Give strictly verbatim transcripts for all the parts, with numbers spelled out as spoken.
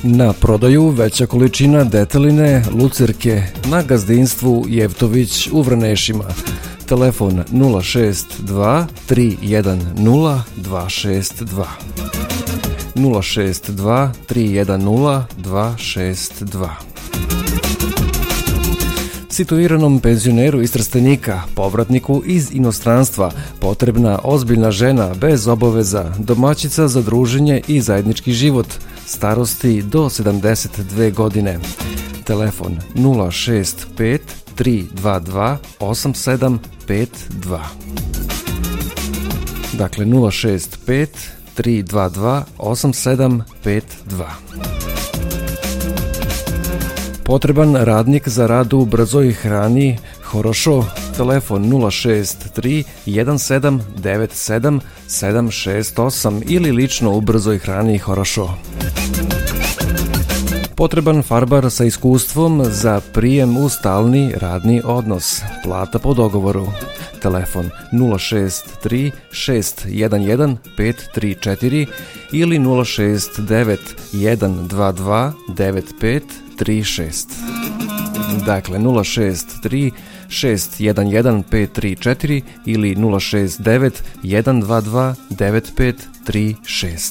Na prodaju veća količina deteline, lucirke na gazdinstvu Jevtović u Vrnešima. Telefon nula šest dva tri jedan nula dva šest dva. nula šest dva tri jedan nula dva šest dva. Situiranom penzioneru iz Trstenika, povratniku iz inostranstva, potrebna ozbiljna žena bez obaveza, domaćica za druženje i zajednički život, starosti do sedamdeset dve godine. Telefon nula šest pet tri dva dva osam sedam pet dva. Dakle nula šest pet tri dva dva osam sedam pet dva. Potreban radnik za rad u brzoj hrani Horošo, telefon nula šest tri jedan sedam devet sedam sedam šest osam ili lično u brzoj hrani Horošo. Potreban farbar sa iskustvom za prijem u stalni radni odnos, plata po dogovoru. Telefon nula šest tri šest jedan jedan pet tri četiri ili nula šest devet jedan dva dva devet pet tri šest. Dakle nula šest tri šest jedan jedan pet tri četiri ili nula šest devet jedan dva dva devet pet tri šest.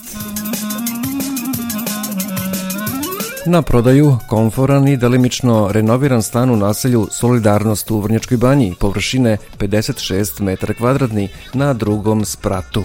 Na prodaju komforan i delimično renoviran stan u naselju Solidarnost u Vrnjačkoj Banji, površine pedeset šest metara kvadratnih na drugom spratu.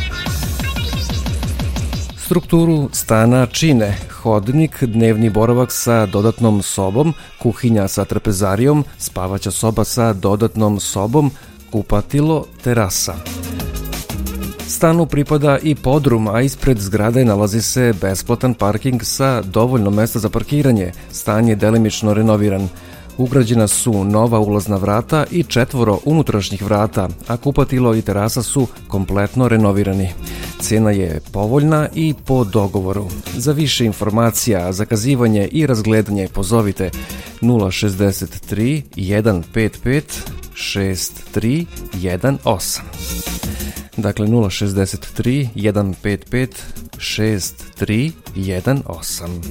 Strukturu stana čine hodnik, dnevni boravak sa dodatnom sobom, kuhinja sa trpezarijom, spavaća soba sa dodatnom sobom, kupatilo, terasa. Stanu pripada i podrum, a ispred zgrade nalazi se besplatan parking sa dovoljno mesta za parkiranje. Stan je delimično renoviran. Ugrađena su nova ulazna vrata i četvoro unutrašnjih vrata, a kupatilo i terasa su kompletno renovirani. Cena je povoljna i po dogovoru. Za više informacija, zakazivanje i razgledanje pozovite nula šest tri jedan pet pet šest tri jedan osam. Dakle nula šest tri jedan pet pet šest tri jedan osam.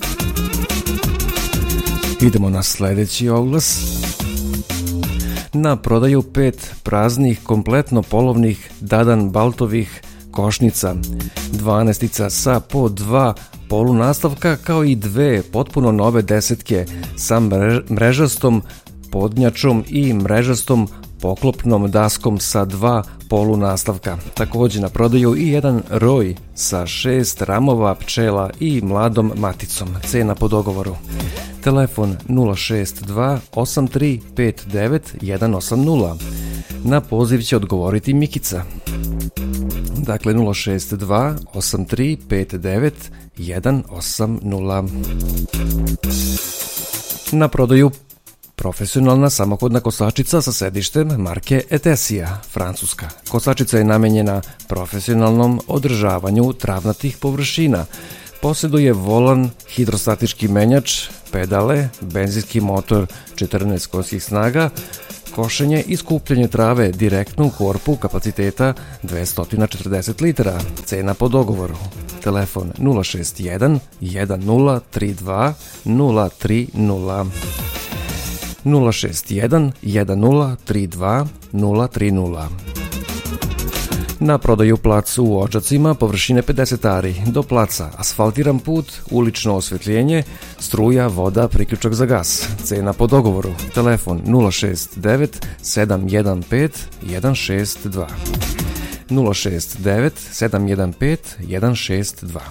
Idemo na sljedeći oglas. Na prodaju pet praznih, kompletno polovnih Dadan Baltovih košnica, dvanaestica sa po dva polunastavka kao i dve potpuno nove desetke sa mrežastom podnjačom i mrežastom poklopnom daskom sa dva polunastavka. Također na prodaju i jedan roj sa šest ramova pčela i mladom maticom. Cena po dogovoru. Telefon nula šest dva osam tri pet devet jedan osam nula. Na poziv će odgovoriti Mikica. Dakle nula šest dva osam tri pet devet jedan osam nula. Na prodaju profesionalna samohodna kosačica sa sedištem marke Etesija, Francuska. Kosačica je namenjena profesionalnom održavanju travnatih površina. Posjeduje volan, hidrostatički menjač, pedale, benzinski motor četrnaest konjskih snaga, košenje i skupljanje trave direktno u korpu kapaciteta dvesta četrdeset litara. Cena po dogovoru. Telefon nula šest jedan jedan nula tri dva nula tri nula. nula šest jedan jedan nula tri dva nula tri nula. Na prodaju plac u Odžacima, površine pedeset ari, do placa asfaltiran put, ulično osvjetljenje, struja, voda, priključak za gas. Cena po dogovoru. Telefon nula šest devet sedam jedan pet jedan šest dva. nula šest devet sedam jedan pet jedan šest dva.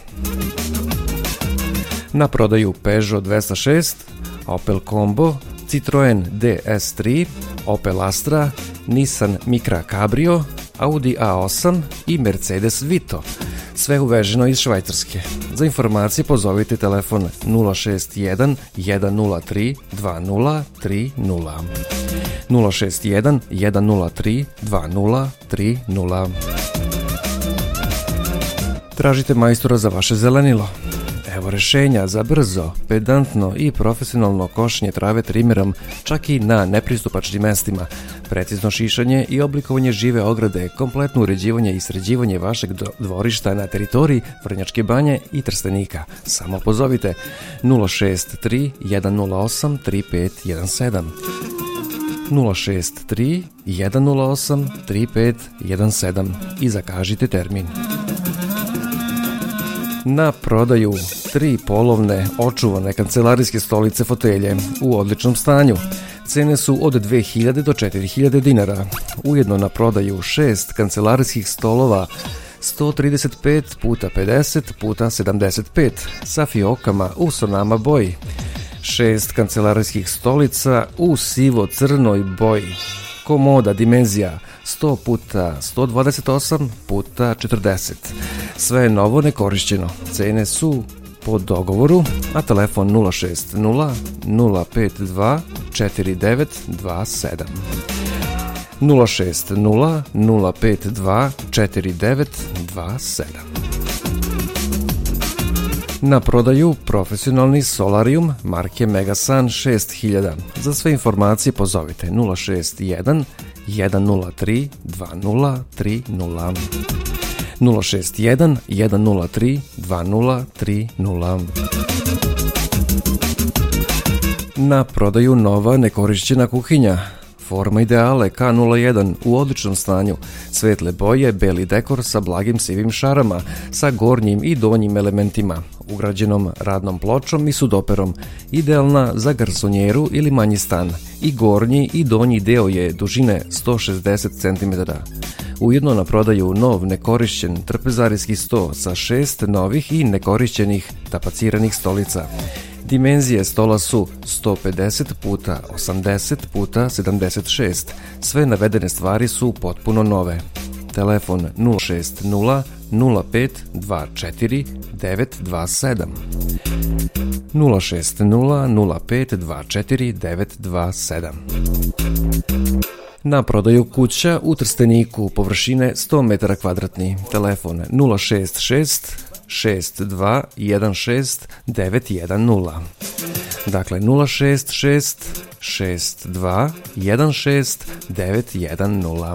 Na prodaju Peugeot dvesta šest, Opel Combo, Citroen D S tri, Opel Astra, Nissan Micra Cabrio, Audi A osam i Mercedes Vito. Sve uveženo iz Švajcarske. Za informacije pozovite telefon nula šest jedan jedan nula tri dva nula tri nula. nula šest jedan jedan nula tri dva nula tri nula. Tražite majstora za vaše zelenilo? Evo rešenja za brzo, pedantno i profesionalno košenje trave trimerom čak i na nepristupačnim mestima, precizno šišanje i oblikovanje žive ograde, kompletno uređivanje i sređivanje vašeg dvorišta na teritoriji Vrnjačke Banje i Trstenika. Samo pozovite nula šest tri jedan nula osam tri pet jedan sedam. nula šest tri jedan nula osam tri pet jedan sedam i zakažite termin. Na prodaju tri polovne očuvane kancelarijske stolice fotelje u odličnom stanju. Cene su od dve hiljade do četiri hiljade dinara. Ujedno na prodaju šest kancelarijskih stolova sto trideset pet puta pedeset puta sedamdeset pet sa fiokama u sonama boji. Šest kancelarijskih stolica u sivo-crnoj boji. Komoda dimenzija sto puta sto dvadeset osam puta četrdeset. Sve je novo nekorišćeno. Cene su po dogovoru, a telefon nula šest nula nula pet dva četiri devet dva sedam. nula šest nula nula pet dva četiri devet dva sedam. Na prodaju profesionalni solarium marke Megasun šest hiljada. Za sve informacije pozovite nula šest jedan jedan nula tri dva nula tri nula. nula šest jedan jedan nula tri dva nula tri nula. Na prodaju nova nekorišćena kuhinja. Forma Ideale K nula jedan u odličnom stanju. Svetle boje, beli dekor sa blagim sivim šarama, sa gornjim i donjim elementima, ugrađenom radnom pločom i sudoperom. Idealna za garsonjeru ili manji stan. I gornji i donji deo je dužine sto šezdeset centimetara. Ujedno na prodaju nov nekorišćen trpezarijski sto sa šest novih i nekorišćenih tapaciranih stolica. Dimenzije stola su sto pedeset puta osamdeset puta sedamdeset šest. Sve navedene stvari su potpuno nove. Telefon nula šest nula nula pet dva četiri devet dva sedam. nula šest nula nula pet dva četiri devet dva sedam. Na prodaju kuća u Trsteniku površine sto metara kvadratni. Telefon nula šest šest šest dva jedan šest devet jedan nula. Dakle nula šest šest šest dva jedan šest devet jedan nula.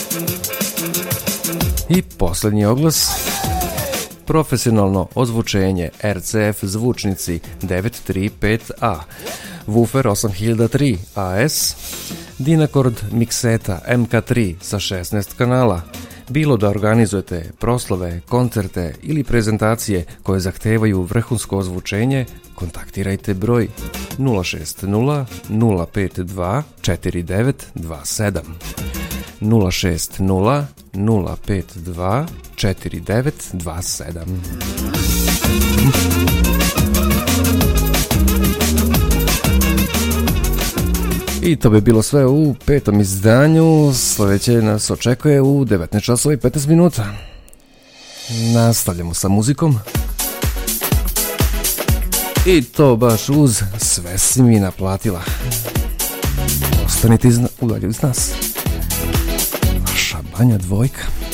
I posljednji oglas. Profesionalno ozvučenje R C F zvučnici devet tri pet A, Woofer osam hiljada tri A S, Dynacord mikseta M K tri sa šesnaest kanala. Bilo da organizujete proslave, koncerte ili prezentacije koje zahtevaju vrhunsko ozvučenje, kontaktirajte broj nula šest nula nula pet dva četiri devet dva sedam. nula šest nula nula pet dva četiri devet dva sedam. I to bi bilo sve u petom izdanju. Sljedeće nas očekuje u devetnaest časova i petnaest minuta. Nastavljamo sa muzikom. I to baš uz Sve si mi naplatila. Ostanite udalje uz nas. Vaša Banja dvojka.